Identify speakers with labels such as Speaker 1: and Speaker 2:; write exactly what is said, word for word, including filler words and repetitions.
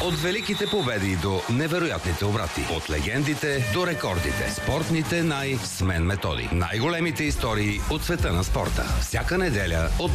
Speaker 1: От великите победи до невероятните обрати. От легендите до рекордите. Спортните най- с мен Методи. Най-големите истории от света на спорта. Всяка неделя от